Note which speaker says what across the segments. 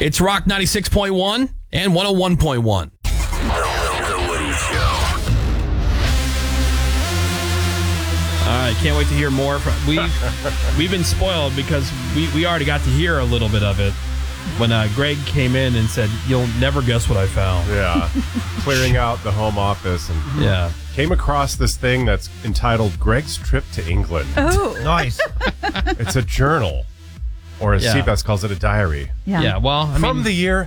Speaker 1: It's Rock 96.1 and 101.1.
Speaker 2: The Woody Show.
Speaker 1: All right, can't wait to hear more. We've been spoiled because we already got to hear a little bit of it when Greg came in and said, "You'll never guess what I found."
Speaker 3: Yeah, clearing out the home office and came across this thing that's entitled Greg's Trip to England.
Speaker 4: Oh,
Speaker 5: Nice.
Speaker 3: It's a journal, or as Seabass calls it, a diary.
Speaker 1: Yeah. Well,
Speaker 3: From the year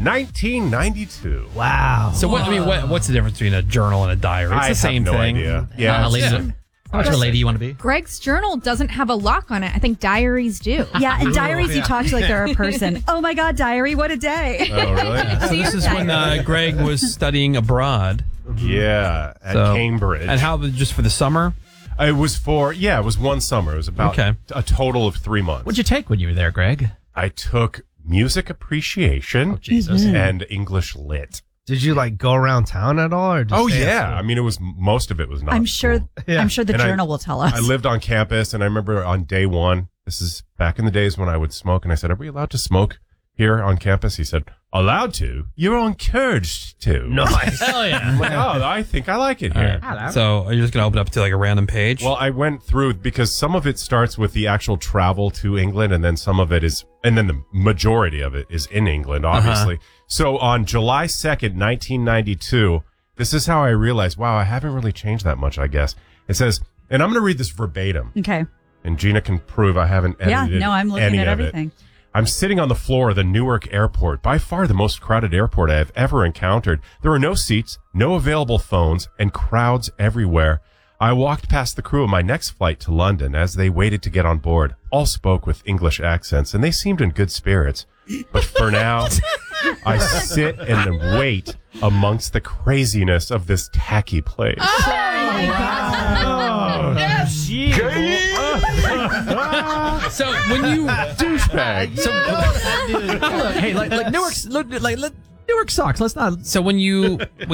Speaker 3: 1992.
Speaker 5: Wow.
Speaker 1: So what's the difference between a journal and a diary? It's the same
Speaker 3: have no
Speaker 1: thing.
Speaker 3: idea. Yeah,
Speaker 6: How much of a lady you want to be? Greg's journal doesn't have a lock on it. I think diaries do.
Speaker 4: Yeah, and diaries you talk to like they're a person. Oh my God, diary, what a day.
Speaker 3: Oh, really?
Speaker 1: So this is when Greg was studying abroad.
Speaker 3: Yeah, at Cambridge.
Speaker 1: And how, just for the summer?
Speaker 3: It was it was one summer. It was about a total of 3 months.
Speaker 5: What'd you take when you were there, Greg?
Speaker 3: I took music appreciation and English lit.
Speaker 5: Did you go around town at all? Or just stay at school?
Speaker 3: I mean, most of it was not.
Speaker 4: I'm sure the journal will tell us.
Speaker 3: I lived on campus, and I remember on day one, this is back in the days when I would smoke, and I said, "Are we allowed to smoke here on campus?" He said, "Allowed to? You're encouraged to."
Speaker 5: Nice.
Speaker 1: Hell yeah.
Speaker 3: I'm like, I think I like it here.
Speaker 1: Right. So are you just going to open up to a random page?
Speaker 3: Well, I went through because some of it starts with the actual travel to England, and then some of it is, and then the majority of it is in England, obviously. So on July 2nd, 1992, this is how I realized, wow, I haven't really changed that much, I guess. It says, and I'm going to read this verbatim.
Speaker 4: Okay.
Speaker 3: And Gina can prove I haven't edited
Speaker 4: I'm looking
Speaker 3: any
Speaker 4: at
Speaker 3: of
Speaker 4: everything.
Speaker 3: it. I'm sitting on the floor of the Newark airport, by far the most crowded airport I have ever encountered. There are no seats, no available phones, and crowds everywhere. I walked past the crew of my next flight to London as they waited to get on board. All spoke with English accents, and they seemed in good spirits. But for now, I sit and wait amongst the craziness of this tacky place.
Speaker 4: Oh my God.
Speaker 5: Yes.
Speaker 1: So when you
Speaker 3: douchebag.
Speaker 5: Hey, Newark sucks. Let's not.
Speaker 1: So when you